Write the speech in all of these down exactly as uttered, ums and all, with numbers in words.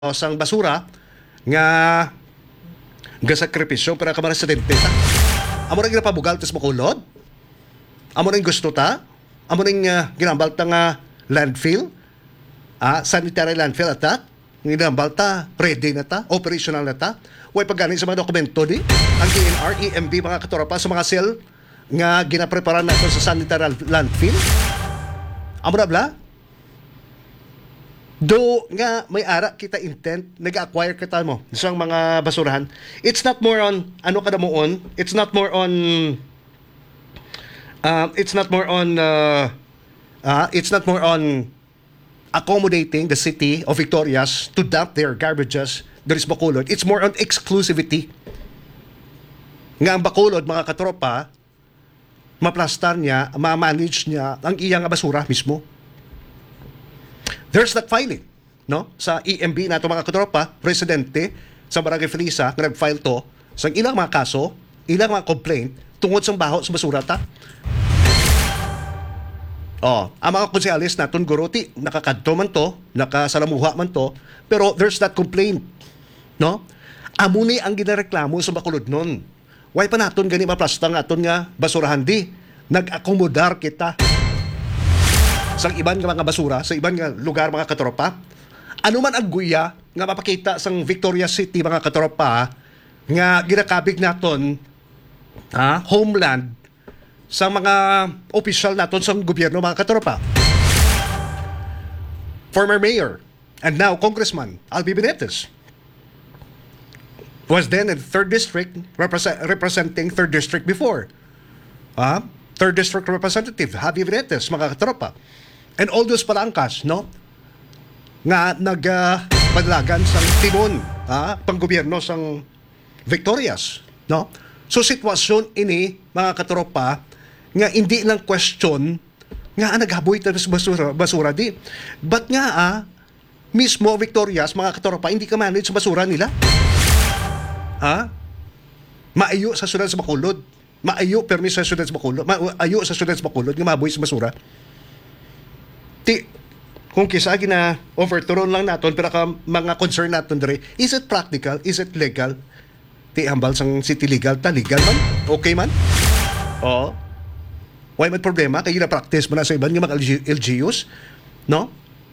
sang basura nga gasakripisyo para ka man sa denteta. Amo rin ginapabugal tis makulod. Amo rin gusto ta. Amo rin uh, ginambal ta nga landfill. Ah, sanitary landfill at ta. Ginambal ta, ready na ta, operational na ta. Way paggaling sa mga dokumento ni ang D N R, E M B, mga katorapa sa mga cell nga ginaprepara na ito sa sanitary landfill. Amo na bla? Do nga may ara kita intent, nag-acquire kita mo isang mga basurahan. It's not more on ano kada mo on. It's not more on uh, it's not more on uh, uh, it's not more on accommodating the city of Victorias to dump their garbages there is Bacolod. It's more on exclusivity. Nga ang Bacolod, mga katropa, maplastar niya, ma-manage niya ang iyang basura mismo. There's that filing, no? Sa E M B nato mga katropa, presidente sa Barangay Felisa, nga nag-file to sa ilang mga kaso, ilang mga complaint tungod sa baho sa basura ta. Oh, ang mga konsehalis naton guruti, nakakadto man to, nakasalamuha man to, pero there's that complaint, no? Amo ni ang ginareklamo sa Bacolod nun. Why pa naton gani maplastang aton nga basurahan di? Nag-akomodar kita sa iban nga mga basura, sa iban nga lugar mga katropa. Ano man ang guya nga mapakita sang Victoria City mga katropa nga ginakabig naton ha, homeland sa mga opisyal naton sa gobyerno mga katropa. Former mayor and now Congressman Albi Benitez was then in third district represent, representing third district before. Ah, third district representative Javi Benitez mga katropa. And all those palangkas, no? Nga nagpadlagan uh, sang timon, ha? Panggobyerno sang Victorias, no? So sitwasyon ini, mga katropa, nga hindi lang question nga ah, naghaboy tayo sa basura, basura di. But nga ah, mismo Victorias, mga katropa, hindi ka manage sa basura nila. Ha? Maayo sa syudad sa Bacolod. Maayo permis sa syudad sa Bacolod. Maayo sa syudad sa Bacolod nga maboy sa basura. Ti, kung kisa gina overturn lang naton pero ka mga concern naton dire, is it practical? Is it legal? Ti hambal sang city legal ta, legal man? Okay man? Oo. Why man problema kay na practice man na sa iban nga mga L G Us, no?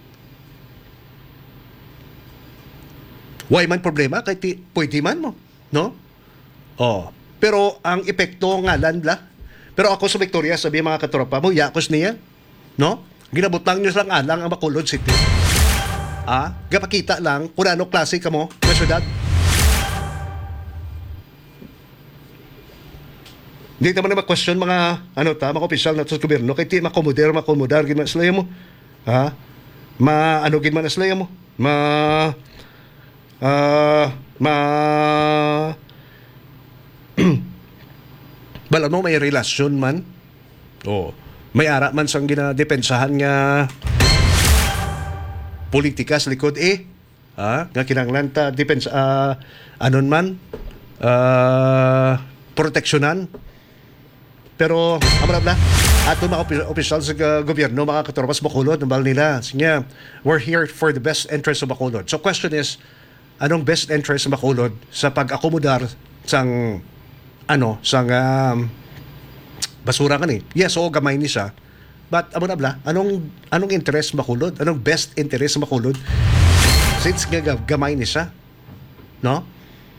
Why man problema kay ti pwede man mo, no? Oh, pero ang epekto ngalan bla. Pero ako sa Victoria, sabi mga katropa mo, yakos niya, no? Ginabutang nyo lang alang ang Bacolod City. Ah, gapakita lang kung ano klase ka mo na syudad. Hindi naman na mag-question mga ano ta, mga opisyal na sa gobyerno kay ti makomodar, makomodar gid man sila mo. Ha? Ma ano gid man sila mo? Ma ah, ma bala mo may relasyon man. Oh. May ara man sang ginadepensahan nga politika sa likod eh. Ha? Nga kinanglan ta depends uh, anon man uh, proteksyonan. Pero amra bla ato mga opisyal sa gobyerno mga katropa sa Bacolod nambal nila. Sige, we're here for the best interest of Bacolod. So question is, anong best interest ng Bacolod sa pag-akomodar sang ano sang um, basura ka ni. Yes, oo, gamay ni siya. But, amo na bla, anong, anong interest Bacolod? Anong best interest sa Bacolod? Since gamay ni siya. No?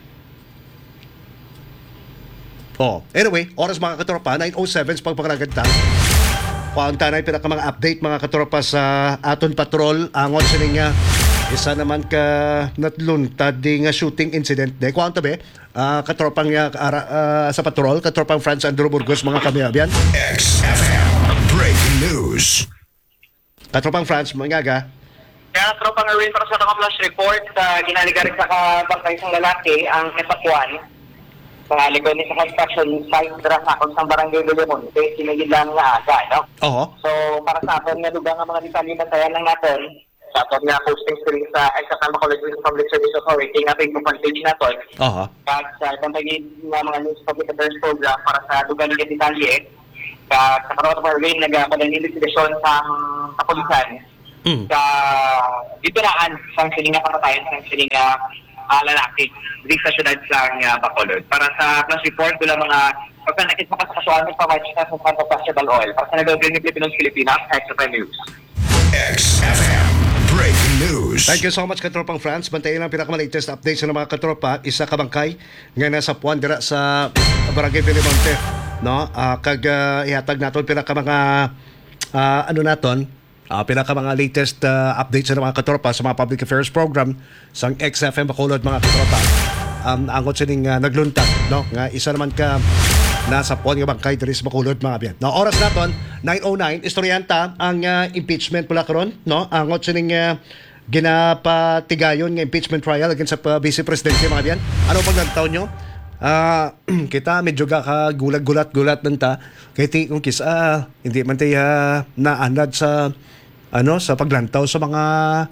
Oh, anyway, oras mga katropa, nine oh seven sa pagpapalagad ta. Kung tanay pinaka mga update mga katropa sa aton patrol, angon sa niya, isa naman ka natluntad di nga shooting incident. De, kung tabi, uh, katropang uh, uh, sa patrol, katropang Franz Andrew Burgos, mga kamiyabian. X F M Breaking News. Katropang Franz, mga gaga. Kaya tropang Erwin para sa mga flash report, uh, ginaligarig sa kabangkay isang lalaki ang nasakwan sa likod ni sa construction site dra sa akong sang barangay Lulimon. Kaya sinigid lang nga aga, no? Oo. So, para sa akin nga lugar nga mga detalye na tayo lang natin, sa aton nga posting screen sa X F M Bacolod Public Service Authority nga Facebook page naton. Oo. Kag sa itong tagid nga mga news public affairs program para sa lugar nga detalye, kag sa karoon pa rin nagkakulang investigasyon sa kapulisan Mm. sa gituraan sang sininga kamatayan sang sininga uh, lalaki dito sa syudad sang uh, Bacolod. Para sa flash report, wala mga pagkanakit makasakasuan ng pamahit sa Santo Vegetable Oil. Para sa nagawin ng Pilipinos Pilipinas, X F M News. X F M Breaking News. Thank you so much, Katropang France. Bantayan ang pinakamatest updates ng mga katropa. Isa kabangkay nga nasa Puan dira sa Barangay Pilimonte. No? Uh, kag uh, ihatag naton pinaka mga uh, ano naton, uh, pinaka mga latest uh, updates ng mga katropa sa mga public affairs program sang X F M Bacolod, mga katropa. Um, angot sining uh, nagluntag, no? Nga isa naman ka nasa Puan nga bangkay diri sa Bacolod, mga biyan. No, oras naton nine oh nine, istoryanta ang uh, impeachment pula karon, no? Angot sining uh, ginapatigayon nga impeachment trial against sa uh, Vice Presidente, mga biyan. Ano pag nagtaw nyo? Ah, uh, kita medyo ga ka gulat-gulat-gulat nanta kay ti kung kisa uh, hindi man tayo uh, naanad sa ano sa paglantaw sa mga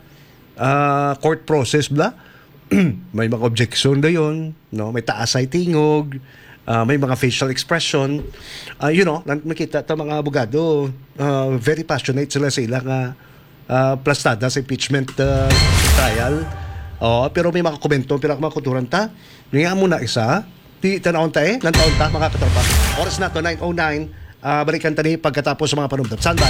uh, court process bla. May mga objection na yun, no? May taas ay tingog, uh, may mga facial expression, uh, you know, makita ta mga abogado, uh, very passionate sila sa ilang uh, uh, plastada sa impeachment uh, trial. Oh, pero may mga komento, pero mga kuturan ta. Nga muna isa, di tanawon ta eh, nantaon ta mga katropa. Oras na to nine oh nine, uh, balikan ta ni pagkatapos sa mga panumdot. Standby.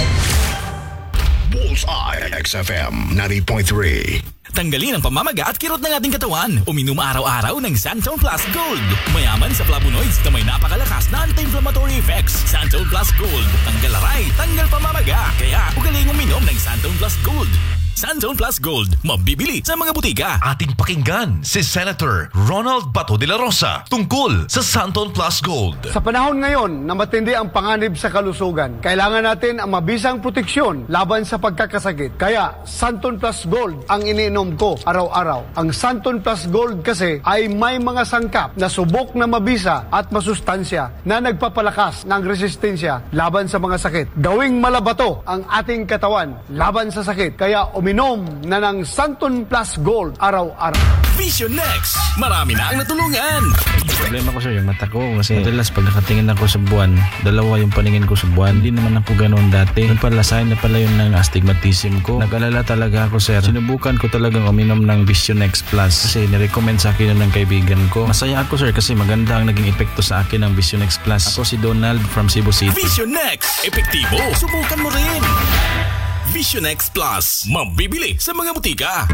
Bullseye. X F M ninety point three. Tanggalin ang pamamaga at kirot ng ating katawan. Uminom araw-araw ng Santone Plus Gold. Mayaman sa flavonoids na may napakalakas na anti-inflammatory effects. Santone Plus Gold. Tanggal aray, tanggal pamamaga. Kaya ugaling uminom ng Santone Plus Gold. Santone Plus Gold. Mabibili sa mga butika. Ating pakinggan si Senator Ronald Bato de la Rosa tungkol sa Santone Plus Gold. Sa panahon ngayon na matindi ang panganib sa kalusugan, kailangan natin ang mabisang proteksyon laban sa pagkakasakit. Kaya Santone Plus Gold ang iniinom ko araw-araw. Ang Santone Plus Gold kasi ay may mga sangkap na subok na mabisa at masustansya na nagpapalakas ng resistensya laban sa mga sakit. Gawing malabato ang ating katawan laban sa sakit. Kaya uminom na ng Santone Plus Gold araw-araw. Vision Next. Marami na ang natulungan. Problema ko sir, yung mata ko. Kasi madalas pag nakatingin ako sa buwan, dalawa yung paningin ko sa buwan. Hindi naman ako ganoon dati. Yung pala, sign na pala yun ng astigmatism ko. Nag-alala talaga ako sir. Sinubukan ko talagang uminom ng Vision Next Plus. Kasi nirecommend sa akin yun ng kaibigan ko. Masaya ako sir kasi maganda ang naging epekto sa akin ng Vision Next Plus. Ako si Donald from Cebu City. Vision Next. Epektibo. Subukan mo rin. Vision Next Plus. Mabibili sa mga butika.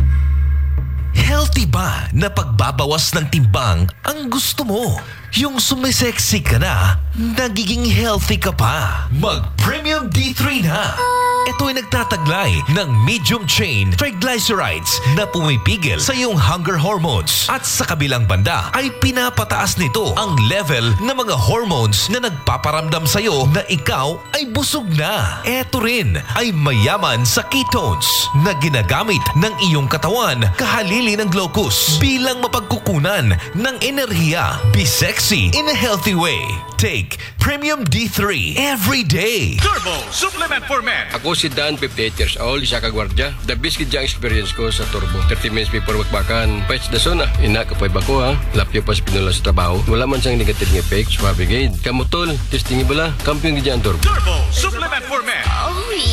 Healthy ba na pagbabawas ng timbang ang gusto mo? Yung sumisexy ka na, nagiging healthy ka pa. Mag-Premium D three na. Ito ay nagtataglay ng medium chain triglycerides na pumipigil sa iyong hunger hormones. At sa kabilang banda ay pinapataas nito ang level ng mga hormones na nagpaparamdam sa iyo na ikaw ay busog na. Ito rin ay mayaman sa ketones na ginagamit ng iyong katawan kahalili ng glucose bilang mapagkukunan ng enerhiya. Be sexy in a healthy way. Take Premium D three every day. Turbo Supplement for Men. Ako si Dan, fifty-eight years old, isa ka gwardya. The best kid yung experience ko sa Turbo. thirty minutes before magbakan, pets na sona. Ina, kapay ba ko ha? Lapyo pa sa pinula sa trabaho. Wala man siyang negative ng effect. Swabigate. Kamutol, testing bala. Kampiyon gid ang Turbo. Turbo Supplement for Men. Oh,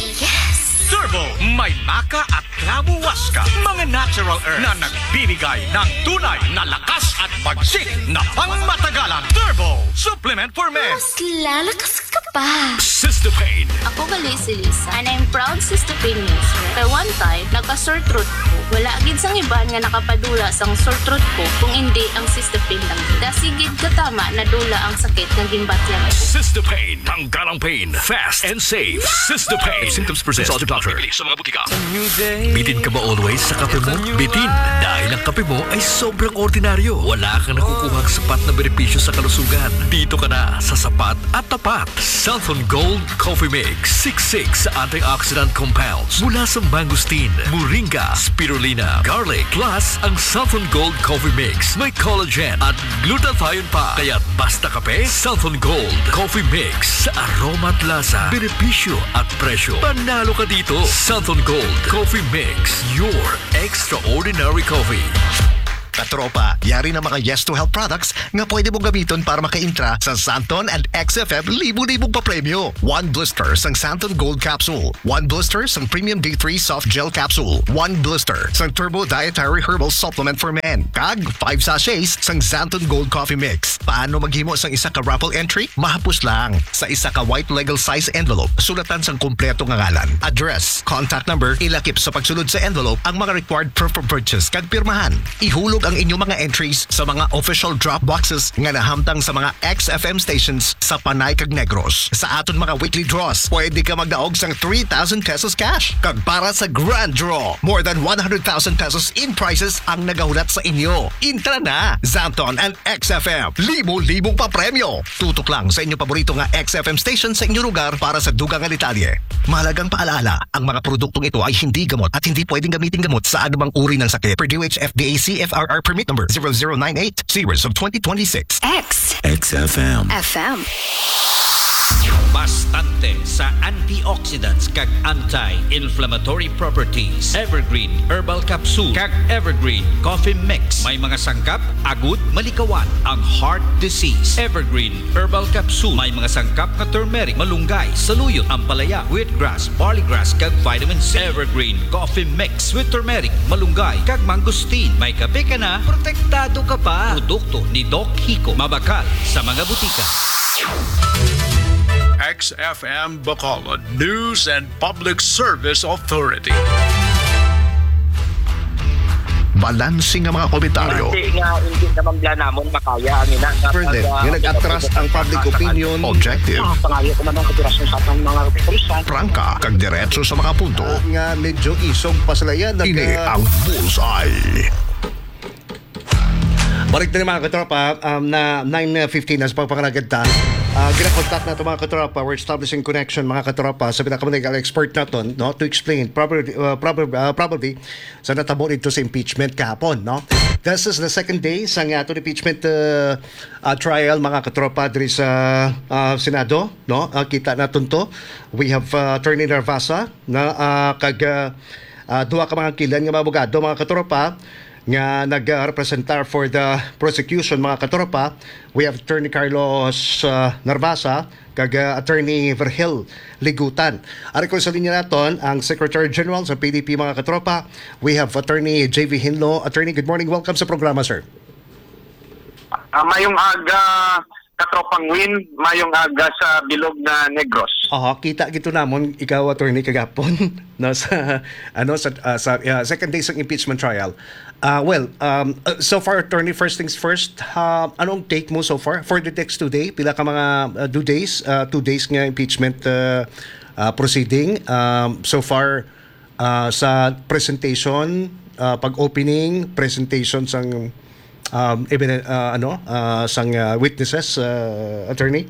yes! Turbo, may maka at klabo waska. Mga natural earth na nagbibigay ng tunay na lakas at bagsik na pangmatagalan. Turbo Supplement for Men. Mas lalakas ka pa. Cystopain. Ako gali si Lisa and I'm proud Cystopain user. Kaya one time, nagka-sore throat ko. Wala gid sang iban nga nakapadula sang sore throat ko kung hindi ang Cystopain lang. Dasigid katama na dula ang sakit ng gimbatyan ko. Cystopain. Tanggal ang pain. Fast and safe. Cystopain. Symptoms persist. Consult your doctor. Sa mga butika. Bitin ka ba always sa kape mo? Bitin! Dahil ang kape mo ay sobrang ordinaryo. Wala kang nakukuhang sapat na benepisyo sa kalusugan. Dito ka na sa sapat at tapat. Southern Gold Coffee Mix. six six antioxidant compounds mula sa mangosteen, moringa, spirulina, garlic. Plus, ang Southern Gold Coffee Mix may collagen at glutathione pa. Kaya't basta kape, Southern Gold Coffee Mix. Sa aroma at lasa, benepisyo at presyo. Panalo ka dito. Southern Gold Coffee Mix. Your extraordinary coffee. Katropa, yari na mga Yes to Health products nga pwede mong gamiton para makaintra sa Santon and X F M libo-libong papremyo. One blister sang Santon Gold Capsule. One blister sang Premium D three Soft Gel Capsule. One blister sang Turbo Dietary Herbal Supplement for Men. Kag five sachets sang Santon Gold Coffee Mix. Paano maghimo sang isa ka raffle entry? Mahapos lang. Sa isa ka white legal size envelope, sulatan sang kumpleto nga ngalan, address, contact number, ilakip sa pagsulod sa envelope ang mga required proof of purchase kag pirmahan. Ihulog ang inyong mga entries sa mga official drop boxes nga nahamtang sa mga X F M stations sa Panay kag Negros. Sa aton mga weekly draws, pwede ka magdaog sang three thousand pesos cash. Kag para sa grand draw, more than one hundred thousand pesos in prizes ang nagahulat sa inyo. Intra na! Santon and X F M. Libo-libong pa premyo. Tutok lang sa inyong paborito nga X F M station sa inyong lugar para sa dugang nga detalye. Mahalagang paalala, ang mga produktong ito ay hindi gamot at hindi pwedeng gamitin gamot sa anumang uri ng sakit. Per D O H F D A C F R R permit number zero zero nine eight series of twenty twenty-six. X X F M. F M. Bastante sa antioxidants kag anti-inflammatory properties. Evergreen Herbal Capsule kag Evergreen Coffee Mix. May mga sangkap, agud, malikawan ang heart disease. Evergreen Herbal Capsule. May mga sangkap nga turmeric, malunggay, saluyot, ampalaya, wheatgrass, barleygrass kag vitamin C. Evergreen Coffee Mix with turmeric, malunggay kag mangosteen. May kape ka na, protektado ka pa. Produkto ni Doc Hico. Mabakal sa mga butika. X F M Bacolod News and Public Service Authority. Balansing ang mga komentaryo. Hindi nga, hindi naman bla namon makaya ang ina. Further, yung nag-atras ang public opinion. Objective. Pangayo ko man ang kapirasyon sa atong mga kapisan. Prangka, kag diretso sa mga punto. Uh, nga medyo isog pa sila yan. Nag, Ini ang Bullseye. Balik na mga katropa, um, na nine fifteen na sa pagpakanagad ta. Uh, ginakontak na ito mga katropa. We're establishing connection mga katropa sa pinakamanag expert natin, no, to explain probably, uh, probably, uh, probably sa natabo nito sa impeachment kahapon. No? This is the second day sa nga ito impeachment uh, uh, trial mga katropa diri sa uh, Senado. No? Uh, kita natin to. We have uh, Attorney Narvasa na uh, kag uh, uh, duha ka mga kilan nga mga abogado mga katropa nga nag-representar for the prosecution mga katropa. We have Attorney Carlos uh, Narvasa kag uh, Attorney Vergel Ligutan. Ari ko sa linya naton ang Secretary General sa P D P mga katropa. We have Attorney J V Hinlo. Attorney, good morning. Welcome sa programa, sir. Uh, mayong aga katropang win, mayong aga sa bilog na Negros. Aha, kita gito namon ikaw attorney kagapon no sa ano sa uh, sa uh, second day sa impeachment trial. Uh, well, um, uh, so far attorney, first things first, uh, anong take mo so far for the next two day? Pila ka mga uh, two days, uh, two days nga impeachment uh, uh, proceeding. Um, so far uh, sa presentation, uh, pag-opening, presentation sang um, evident, uh, ano, uh, sang uh, witnesses, uh, attorney?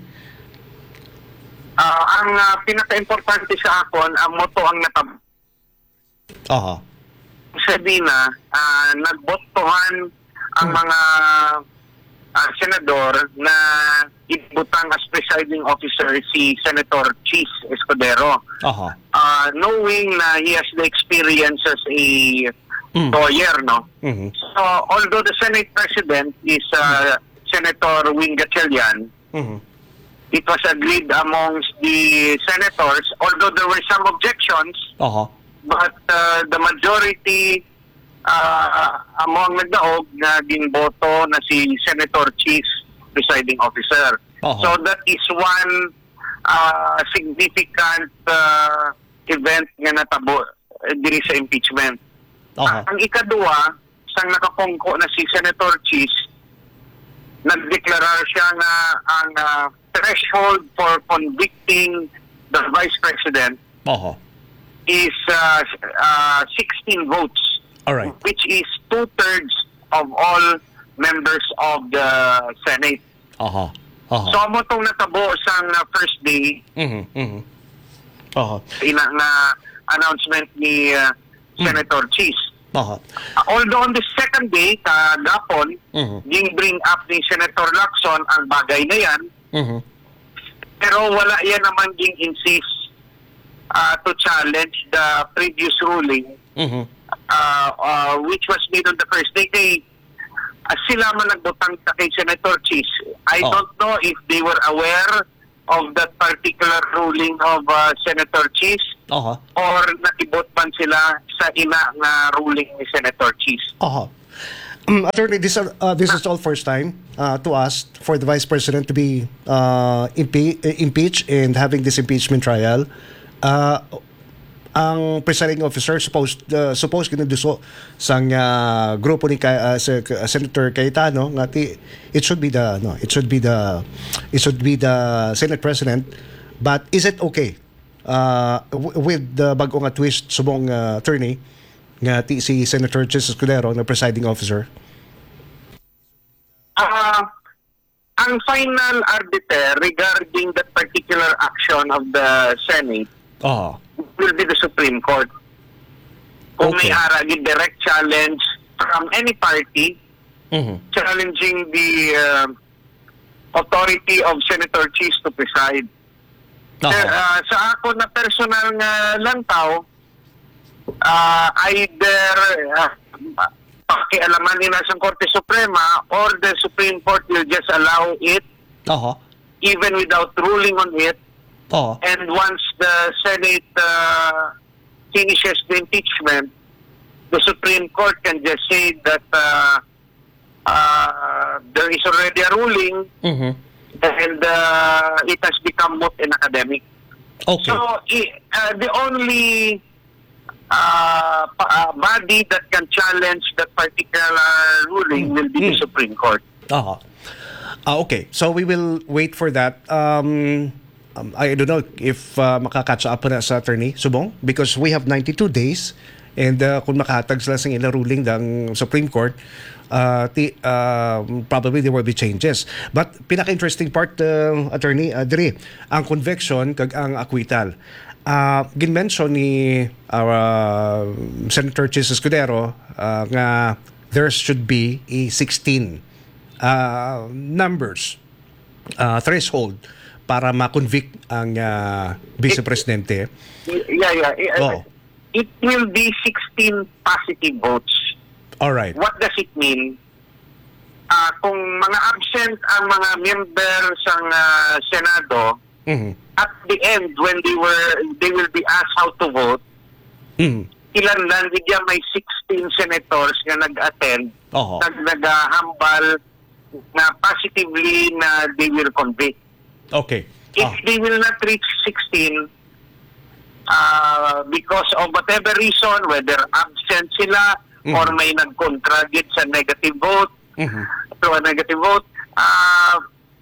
Uh, ang uh, pinaka-importante sa akon, ang moto ang natab. Aha. Sabi na, uh, nagbotohan ang mga uh, senador na ibutang as presiding officer si Senator Cheese Escudero. Aha. Uh, knowing na he has the experience as a mm. lawyer, no? Mm-hmm. So, although the Senate President is uh, Senator Wing Gatchalian, mm-hmm. it was agreed amongst the senators, although there were some objections, Aha. but uh, the majority uh, among nagdaog na ginboto na si Senator Cheese presiding officer. Uh-huh. So that is one uh, significant uh, event nga natabo uh, diri sa impeachment. Uh-huh. Ang ikadua, sang nakapungko na si Senator Cheese, nagdeklarar siya na ang uh, threshold for convicting the Vice President Uh-huh. is uh, uh, sixteen votes, All right. which is two-thirds of all members of the Senate. Aha. Aha. So, mo itong natabo sa uh, first day, Mhm. Mhm. Aha. ina na announcement ni uh, Senator Cheese. Aha. Uh, although on the second day, kagapon, Mhm. yung bring up ni Senator Lacson ang bagay na yan, Mhm. pero wala yan naman yung insist uh, to challenge the previous ruling Mhm. uh, uh, which was made on the first day. Kay as sila man nagbutang sa kay Senator Cheese, I Oh. don't know if they were aware of that particular ruling of uh, Senator Cheese Aha. or nakibot man sila sa ina nga ruling ni Senator Cheese. Aha. Um, attorney, this, uh, this is all first time uh, to us for the Vice President to be uh, impe- uh, impeached and having this impeachment trial. Uh, ang presiding officer supposed uh, supposed kinuduso sang uh, grupo ni Kay- uh, sa- uh, Senator Cayetano nga ti, it should be the no it should be the it should be the Senate President, but is it okay uh, w- with the bago nga twist subong uh, attorney nga ti si Senator Chis Escudero na presiding officer? Uh, ang final arbiter regarding that particular action of the Senate Oh. will be the Supreme Court. Kung Okay. may aragid direct challenge from any party Mhm. challenging the uh, authority of Senator Cheese to preside. Aha. Uh, sa ako na personal nga lantaw, uh, either uh, pakialaman nila sa Korte Suprema or the Supreme Court will just allow it Aha. even without ruling on it. Oh. And once the Senate uh, finishes the impeachment, the Supreme Court can just say that uh, uh, there is already a ruling Mhm. and uh, it has become moot and academic. Okay. So i- uh, the only uh, pa- uh, body that can challenge that particular ruling will be the Mm. Supreme Court. Aha. Ah, okay. So we will wait for that. Um, um, I don't know if uh, makakatch up na sa attorney Subong because we have ninety-two days and uh, kung makahatag sila sa ilang ruling ng Supreme Court, uh, ti, uh, probably there will be changes. But pinaka-interesting part, uh, attorney, uh, diri, ang conviction kag ang acquittal. Uh, ginmention ni uh, Senator Chis Escudero uh, nga there should be a sixteen uh, numbers uh, threshold para ma-convict ang uh, Vice Presidente. Y- Yeah, yeah. I- Oh. It will be sixteen positive votes. All right. What does it mean? Ah, kung mga absent ang mga member sa uh, Senado, Mhm. at the end when they were they will be asked how to vote, Mhm. ilan lang bigyan may sixteen senators nga nag-attend, Oho. nag naghahambal na positively na they will convict. Okay. If Ah. they will not reach sixteen, uh, because of whatever reason, whether absent sila Mhm. or may nag-contradict sa negative vote, Mhm. to a negative vote, uh,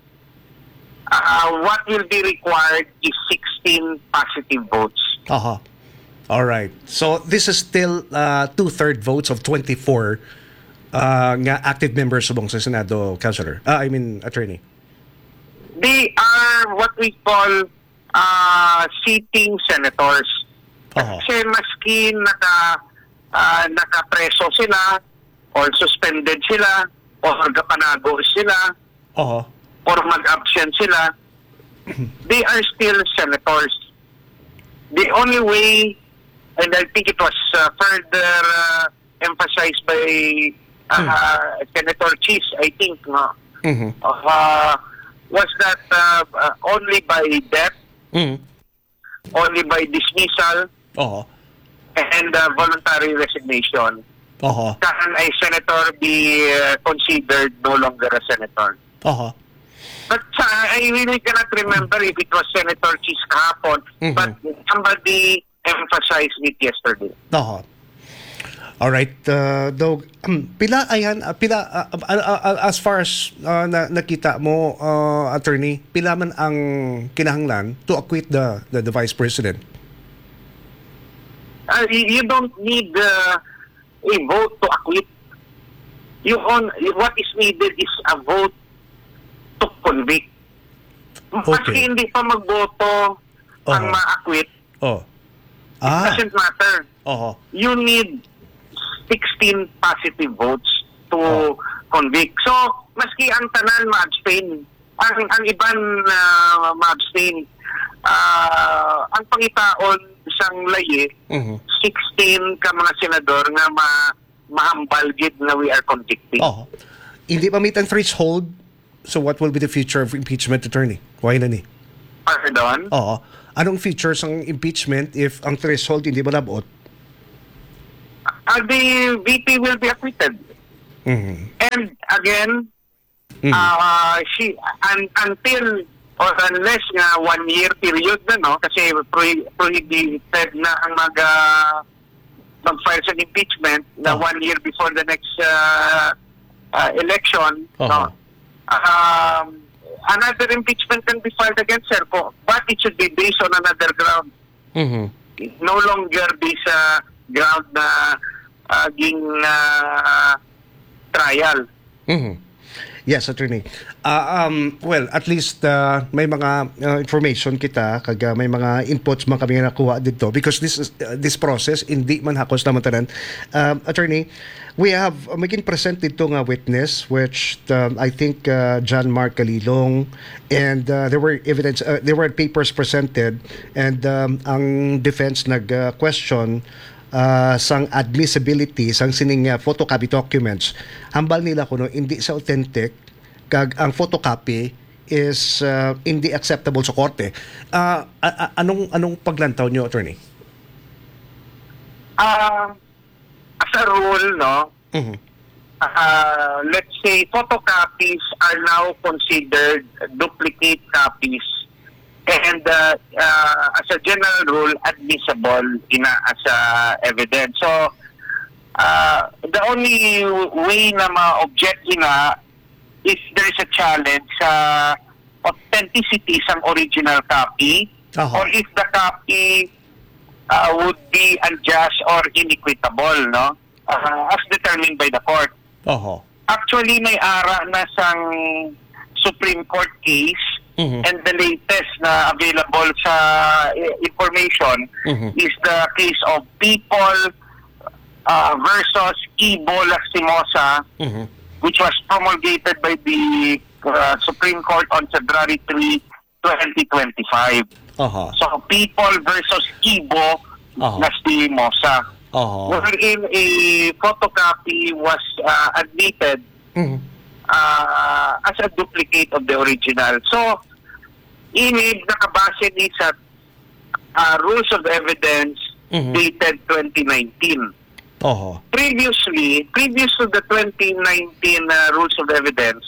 uh, what will be required is sixteen positive votes. Aha. All right. So this is still uh, two-third votes of twenty-four uh, nga active members subong sa Senado, Councilor. Uh, I mean, attorney. They are what we call uh, sitting senators. Aha. Kasi maski naka, uh, nakapreso sila or suspended sila or kapanago sila Aha. or mag-absent sila, they are still senators. The only way, and I think it was uh, further uh, emphasized by uh, Senator Cheese, I think, no, Mhm. uh, was that uh, uh, only by death, Mhm. only by dismissal, Aha. and uh, voluntary resignation Aha. can a senator be uh, considered no longer a senator. Aha. But uh, I really cannot remember if it was Senator Cheese kahapon, Mhm. but somebody emphasized it yesterday. Aha. All right, uh, Dog. Pila ayan, uh, pila uh, uh, uh, uh, as far as uh, na, nakita mo, uh, attorney, pila man ang kinahanglan to acquit the the, the Vice President? Uh, you, you don't need uh, a vote to acquit. You on what is needed is a vote to convict. Maski Okay. hindi pa magboto ang Oo. ma-acquit, Oh. Ah. doesn't matter. Oo. You need sixteen positive votes to Oh. convict. So, maski ang tanan ma-abstain, ang, ang iban uh, ma-abstain, uh, ang pangitaon isang layi, Mhm. sixteen ka mga senador nga ma mahambal gid na we are convicting. Oh. hindi pa meet ang threshold, so what will be the future of impeachment, attorney? Why na ni? Pardon? Oo. Anong features ng impeachment if ang threshold hindi malabot? Uh, the V P will be acquitted. Mhm. And again, Mhm. uh, she un, until or unless nga one year period na, no, kasi pro- prohibited na ang mag uh, mag-file sa impeachment na Oh. one year before the next uh, uh, election. Uh-huh. No? Um, another impeachment can be filed against her, po, but it should be based on another ground. Mhm. No longer be sa ground na uh, ging uh, trial. Mhm. Yes, attorney. Uh, um, well, at least uh, may mga uh, information kita kag uh, may mga inputs man kami nakuha dito because this is, uh, this process hindi man hakos naman tanan. Um, attorney, we have uh, maging present dito nga witness which um, I think uh, John Mark Calilong, and uh, there were evidence uh, there were papers presented, and um, ang defense nag uh, question uh, sang admissibility sang sining uh, photocopy documents. Hambal nila kuno hindi sa authentic kag ang photocopy is uh, hindi acceptable sa korte. Uh, a- a- anong anong paglantaw nyo, attorney? Uh, as a rule, no, Mhm. uh, let's say photocopies are now considered duplicate copies, and uh, uh, as a general rule, admissible in a, as a evidence. So, uh, the only way na ma-object ina is there's a challenge sa authenticity ng original copy, Aha. or if the copy uh, would be unjust or inequitable, no? Uh, as determined by the court. Oho. Actually, may ara na sang Supreme Court case, Mhm. and the latest na available sa eh, information Mhm. is the case of People uh, versus Ibo Lastimosa, Mhm. which was promulgated by the uh, Supreme Court on February third, twenty twenty-five. Oho. So, People versus Ibo Aha. Lastimosa, Oho. wherein a photocopy was uh, admitted Mhm. uh, as a duplicate of the original. So, ini nakabase ni sa uh, Rules of Evidence Mhm. dated twenty nineteen. Oho. Previously, previous to the twenty nineteen uh, Rules of Evidence,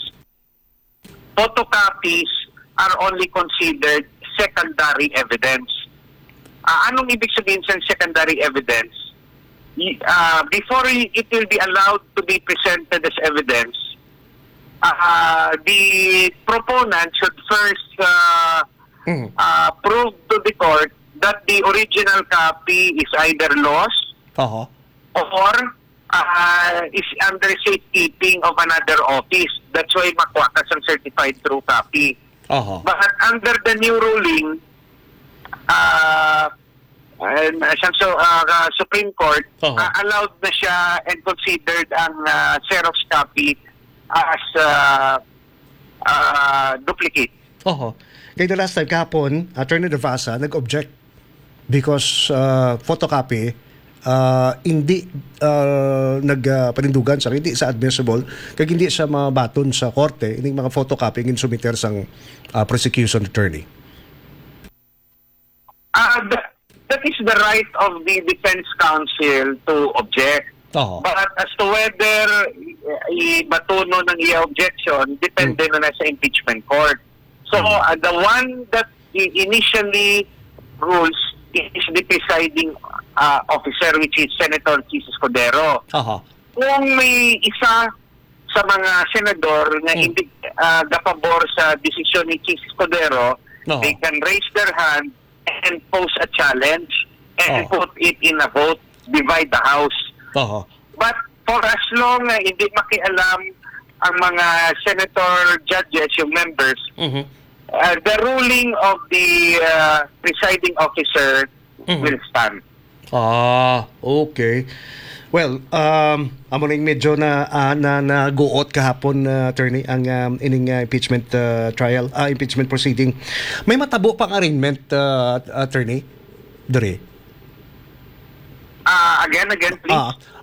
photocopies are only considered secondary evidence. Uh, anong ibig sabihin sa secondary evidence? Y- Uh, before i- it will be allowed to be presented as evidence, uh, the proponent should first uh, Mhm. uh, prove to the court that the original copy is either lost Oho. or uh, is under safekeeping of another office. That's why makuha ka sa certified true copy. Oho. But under the new ruling, uh, and, uh, so, uh, uh, Supreme Court, Uh-huh. uh, allowed na siya and considered ang uh, Xerox copy as uh, uh, duplicate. Oho. Kaya the last time kahapon, Attorney Devasa nag-object because uh, photocopy uh, hindi uh, nagpanindugan sa hindi sa admissible kaya hindi siya mabaton sa korte ining mga photocopy ngin sumiter sang uh, prosecution attorney. Uh, that, that is the right of the defense counsel to object. Oho. But as to whether uh, i-batuno ng i-objection, depende na na sa impeachment court. So, uh, the one that i- initially rules is the presiding uh, officer, which is Senator Chis Escudero. Oho. Kung may isa sa mga senador na Mm. hindi uh, kapabor sa desisyon ni Chis Escudero, Oo. they can raise their hand and pose a challenge and Oo. put it in a vote, divide the House. Oho. But for as long na hindi makialam ang mga senator judges, yung members, Mhm. uh, the ruling of the uh, presiding officer Mhm. will stand. Ah, okay. Well, um amo ning medyo na uh, na naguot kahapon uh, attorney ang um, ining uh, impeachment uh, trial, uh, impeachment proceeding. May matabo pang arraignment uh, attorney. Dere. Uh, again, again, please. Ah,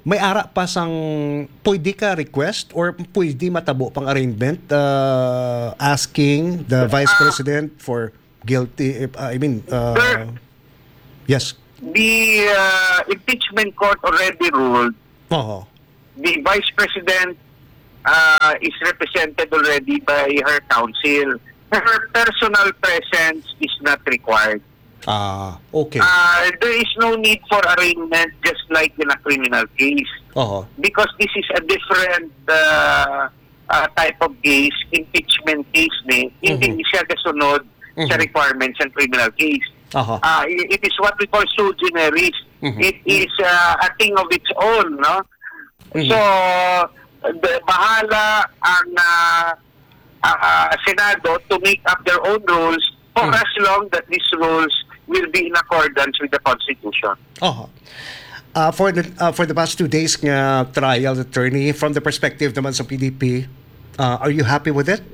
may ara pa sang pwede ka request or pwede matabo pang arraignment uh, asking the Vice President for guilty, uh, I mean, uh, Sir, yes. the uh, impeachment court already ruled Oo. the Vice President uh, is represented already by her counsel. Her personal presence is not required. Ah, okay. Uh, there is no need for arraignment just like in a criminal case. Oo. Because this is a different uh, uh, type of case, impeachment case ni, hindi siya kasunod sa requirements ng criminal case. Aha. Uh, it is what we call sui generis. Mhm. It is uh, a thing of its own, no? Mhm. So, the, bahala ang uh, uh, Senado to make up their own rules for as long that these rules will be in accordance with the Constitution. Aha. Uh, for the uh, for the past two days nga trial, attorney, from the perspective naman sa P D P, uh, are you happy with it?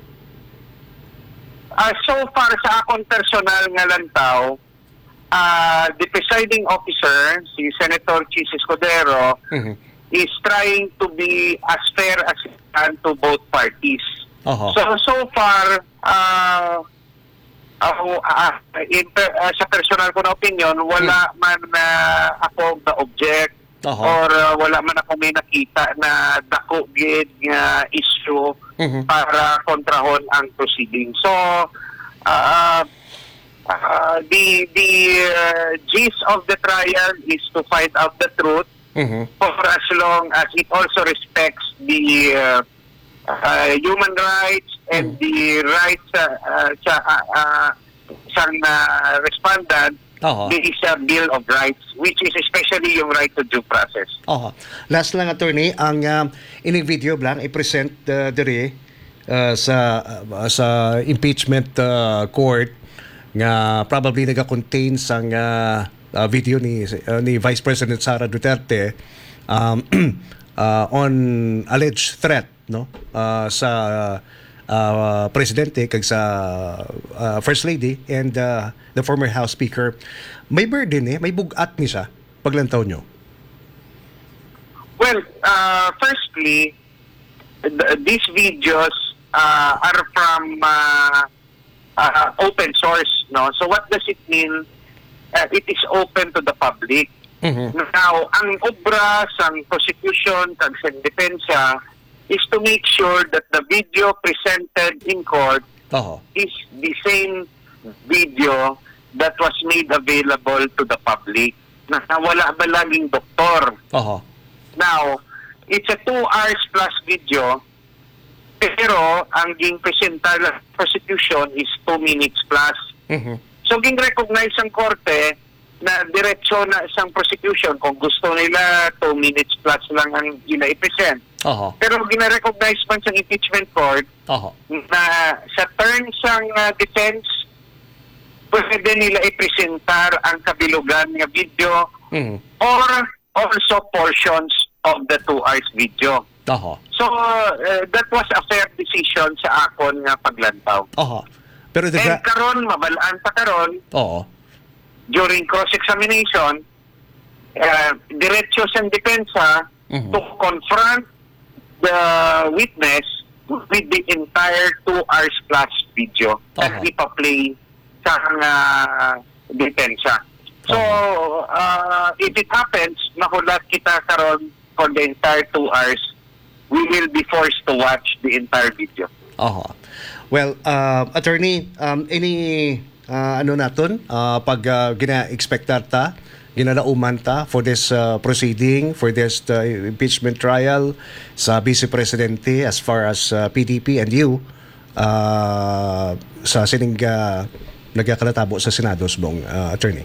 Uh, so far sa akong personal nga lantaw, uh, the presiding officer, si Senator Chis Escudero, Mhm. is trying to be as fair as he can to both parties. Aha. So, so far, uh, uh, uh, in, uh, sa personal ko na opinion, wala man na ako na-object Aha. or uh, wala man ako may nakita na dako gid nga issue Mhm. para kontrahon ang proceeding. So, uh, uh, the the uh, gist of the trial is to find out the truth Mhm. for as long as it also respects the uh, uh, human rights and the rights uh, uh, sa uh, uh, sa uh, respondent. Aha. There is a Bill of Rights, which is especially yung right to due process. Aha. Last lang, attorney, ang uh, ining video lang i-present uh, dire uh, sa uh, sa impeachment uh, court nga probably naga-contain sang uh, uh, video ni uh, ni Vice President Sara Duterte um, uh, on alleged threat, no, uh, sa uh, presidente kag sa uh, First Lady and uh, the former House Speaker. May burden eh, may bugat ni siya paglantaw nyo. Well, uh, firstly, th- these videos uh, are from uh, uh, open source, no? So what does it mean? Uh, it is open to the public. Mhm. Now, ang obra sang prosecution kag sa depensa is to make sure that the video presented in court Aha. is the same video that was made available to the public. Na wala ba laging doktor? Aha. Now, it's a two hours plus video, pero ang ging presenta ng prosecution is two minutes plus. Mhm. So, ging recognize ang korte na diretso na isang prosecution kung gusto nila two minutes plus lang ang gina i-present. Aha. Pero gina-recognize man sa impeachment court Aha. na sa terms ng uh, defense, pwede nila i-presentar ang kabilugan ng video Mhm. or also portions of the two hours video. Aha. So, uh, that was a fair decision sa akon nga paglantaw. Aha. Pero the And gra- karon, mabalaan pa karon, Oo. during cross-examination, uh, diretso sa depensa Mhm. to confront the witness with the entire two hours plus video Aha. at ipa-play sa uh, depensa. So, uh, if it happens, mahulat kita karon for the entire two hours, we will be forced to watch the entire video. Aha. Well, uh, attorney, um, any uh, ano naton uh, pag uh, gina-expectar ta, ginalauman ta for this uh, proceeding, for this uh, impeachment trial sa Vice Presidente as far as uh, P D P and you uh, sa sining uh, nagkakalatabo sa Senado mong uh, attorney.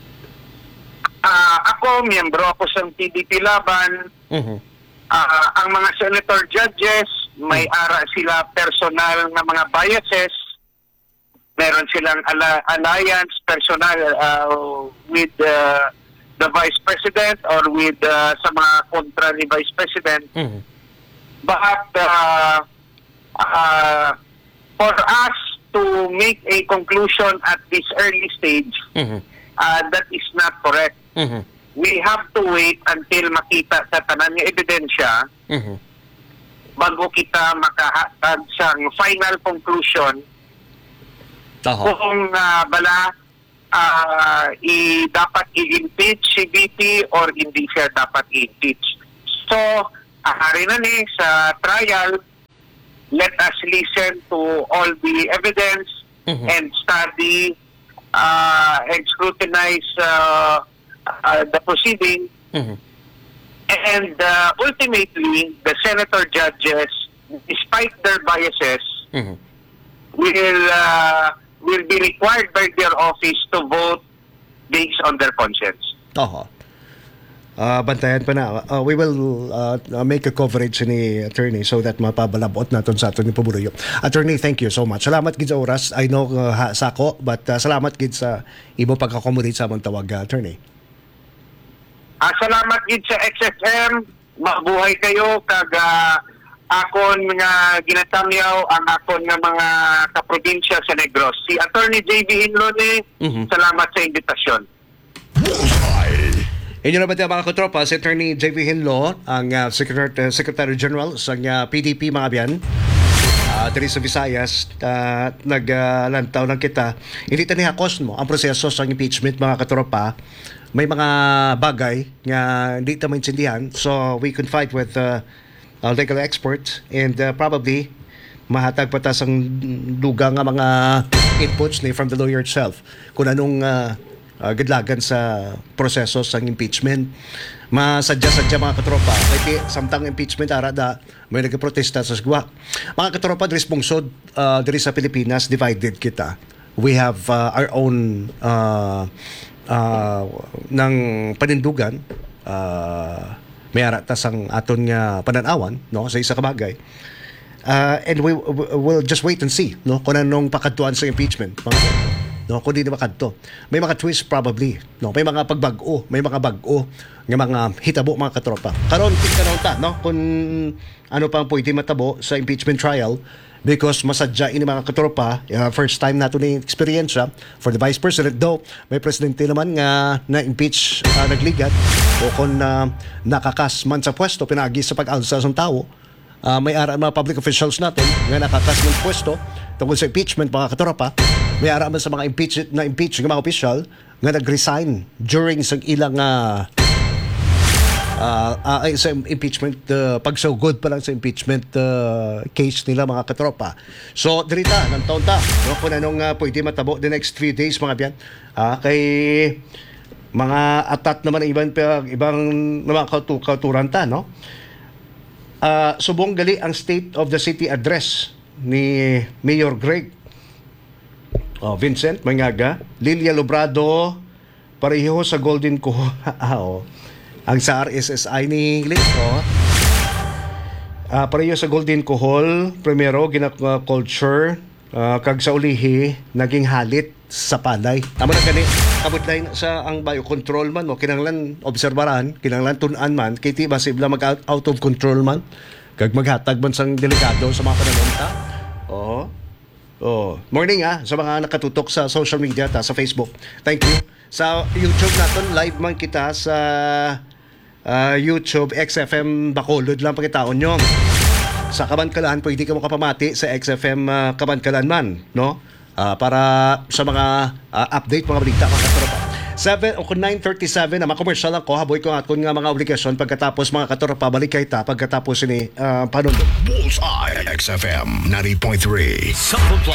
Uh, ako, miyembro ako sa P D P Laban. Mhm. Ah, ang mga senator judges, may ara sila personal na mga biases. Meron silang ala- alliance personal uh, with uh, the Vice President or with uh, sa mga kontra ni Vice President. Mhm. But uh, uh, for us to make a conclusion at this early stage, Mhm. uh, that is not correct. Mhm. we have to wait until makita sa tanan nga ebidensya Mhm. bago kita makahatag sa final conclusion Taho. kung ah, bala ah, i dapat i-impeach si B P or hindi siya dapat i-impeach. So, ahari na ni sa trial, let us listen to all the evidence Mhm. and study uh, and scrutinize uh, uh, the proceeding. Mhm. And uh, ultimately, the senator judges, despite their biases, Mhm. will uh, will be required by their office to vote based on their conscience. Taho. Ah, bantayan pa na. Ah, we will uh, make a coverage ni attorney so that mapabalabot naton sa aton ni Pumuloyo. Attorney, thank you so much. Salamat gid sa oras. I know uh, ha, sako, but uh, salamat gid sa imo pagka-accommodate sa among tawag, uh, attorney. Ah, salamat gid sa X S M. Mabuhay kayo kag ah, akon nga ginatamyaw ang akon nga mga kaprobinsya sa Negros. Si Attorney J B Hinlone, Mhm. salamat sa imbitasyon. Inyo na ba tayo mga katropa, si Attorney J V Hinlo, ang uh, Secretary, Secretary General sa uh, P D P mga biyan. Uh, diri sa Visayas, uh, naglantaw uh, lang kita. Hindi tani hakos mo ang proseso sa impeachment mga katropa. May mga bagay nga hindi ta maintindihan. So we confide with uh, uh, legal experts and uh, probably mahatag pa ta sang dugang nga mga inputs ni from the lawyer itself kung anong uh, uh, gidlagan sa proseso sa impeachment. Masadya-sadya mga katropa kaya samtang impeachment ara da may nagprotesta sa Sugwa. Mga katropa diri pungsod uh, diri sa Pilipinas divided kita. We have uh, our own uh, uh, ng panindugan uh, may ara ta sang aton nga pananawan no sa isa ka bagay. Uh, and we will just wait and see no kung anong pakadtuan sa impeachment mga no kung di na makadto. May mga twist probably no may mga pagbag-o, may mga bag-o nga mga hitabo mga katropa. Karon tingnan ta no kung ano pang pwede matabo sa impeachment trial because masadya ini mga katropa uh, first time nato ni experience for the Vice President though may presidente naman nga na-impeach uh, nagligat o kung uh, nakakas man sa pwesto pinagi sa pag-alsa sa tao. Uh, may ara mga public officials natin nga nakakas ng pwesto tungkol sa impeachment mga katropa. May ara man sa mga impeach na impeach ng mga official nga nag-resign during sa ilang uh, uh, uh, sa impeachment uh, pagsugod pa lang sa impeachment uh, case nila mga katropa. So dirita ng taon ta no, kung anong uh, pwede matabo the next few days mga biyan uh, kay mga atat naman ang ibang ibang mga kautu- kauturan ta no. Uh, subong gali ang State of the City address ni Mayor Greg oh, Vincent Mangaga, Lilia Lobrado, pareho sa Golden Co. oh, ang sa R S S I ni Glick, oh. Uh, pareho sa Golden Cohol, primero gina-culture, uh, kag sa ulihi, naging halit sa palay. Tama na gani, kabutlain sa ang biocontrol man, no? Kinanglan obserbaran, kinanglan tunan man, kay ti ba sibla mag out of control man, kag maghatag man sang delikado sa mga pananonta. Oo. Oh, morning ah sa mga nakatutok sa social media ta sa Facebook. Thank you. Sa YouTube naton live man kita sa uh, YouTube X F M Bacolod lang pakitaon nyo. Sa Kabankalan pwede ka mo kapamati sa X F M uh, Kabankalan man, no? Uh, para sa mga uh, update mga balita mga katropa. seven o nine thirty-seven na makomersyal lang ko haboy ko aton nga mga obligasyon pagkatapos mga katropa balik kay ta pagkatapos ni uh, panunod. Bullseye X F M ninety point three. Sample Plus